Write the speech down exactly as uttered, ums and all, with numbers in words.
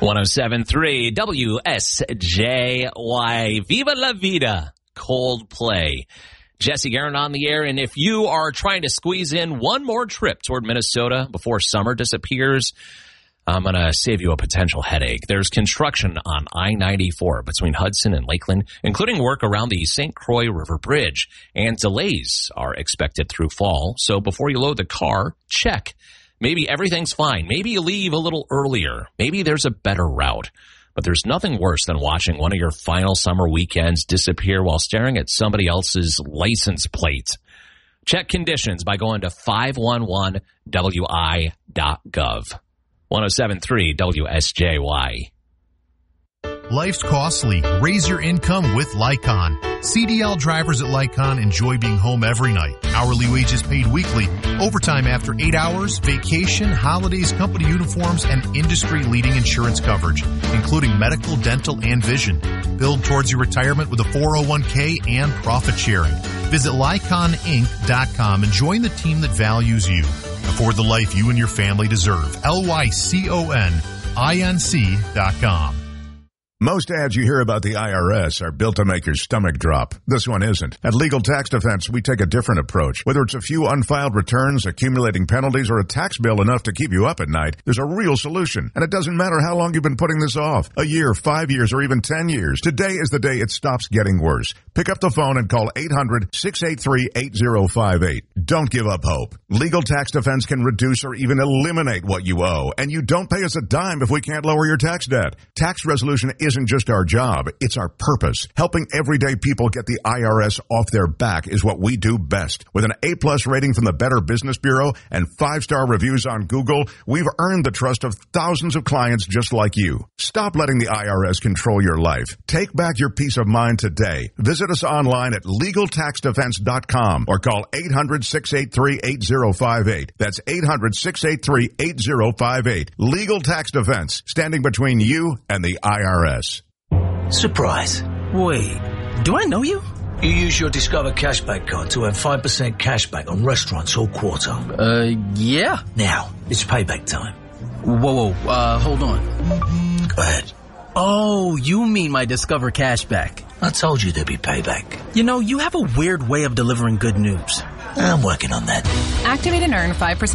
one oh seven point three W S J Y. Viva la Vida, Coldplay. Jesse Guerin on the air, and if you are trying to squeeze in one more trip toward Minnesota before summer disappears, I'm going to save you a potential headache. There's construction on I ninety-four between Hudson and Lakeland, including work around the Saint Croix River Bridge, and delays are expected through fall. So before you load the car, check. Maybe everything's fine. Maybe you leave a little earlier. Maybe there's a better route. But there's nothing worse than watching one of your final summer weekends disappear while staring at somebody else's license plate. Check conditions by going to five one one W I dot gov. one oh seven point three W S J Y. Life's costly. Raise your income with Lycon. C D L drivers at Lycon enjoy being home every night. Hourly wages paid weekly, overtime after eight hours, vacation, holidays, company uniforms, and industry-leading insurance coverage, including medical, dental, and vision. Build towards your retirement with a four oh one k and profit sharing. Visit Lycon Inc dot com and join the team that values you. Afford the life you and your family deserve. L Y C O N I N C dot com. Most ads you hear about the I R S are built to make your stomach drop. This one isn't. At Legal Tax Defense, we take a different approach. Whether it's a few unfiled returns, accumulating penalties, or a tax bill enough to keep you up at night, there's a real solution. And it doesn't matter how long you've been putting this off. A year, five years, or even ten years. Today is the day it stops getting worse. Pick up the phone and call eight hundred, six eight three, eight oh five eight. Don't give up hope. Legal Tax Defense can reduce or even eliminate what you owe. And you don't pay us a dime if we can't lower your tax debt. Tax resolution isn't just our job, it's our purpose. Helping everyday people get the I R S off their back is what we do best. With an A-plus rating from the Better Business Bureau and five-star reviews on Google, we've earned the trust of thousands of clients just like you. Stop letting the I R S control your life. Take back your peace of mind today. Visit us online at legal tax defense dot com or call eight hundred, six eight three, eight oh five eight. That's eight hundred, six eight three, eight oh five eight. Legal Tax Defense, standing between you and the I R S. Surprise. Wait, do I know you? You use your Discover Cashback card to earn five percent cashback on restaurants all quarter. Uh, yeah. Now, it's payback time. Whoa, whoa, uh, hold on. Go ahead. Oh, you mean my Discover Cashback. I told you there'd be payback. You know, you have a weird way of delivering good news. I'm working on that. Activate and earn five percent